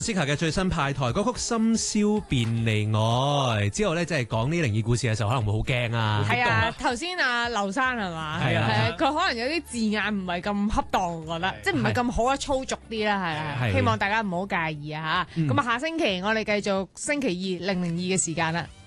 Sika 嘅最新派台歌曲《深宵便利愛》之後咧，即係講呢啲靈異故事嘅時候，可能會好驚啊！ 係啊，頭先阿劉生係嘛？ 係啊， 佢可能有啲字眼唔係咁恰當，我覺得即係唔係咁好啊，粗俗啲啦，係啦。希望大家唔好介意啊嚇。咁啊，下星期我哋繼續星期二002嘅時間啦。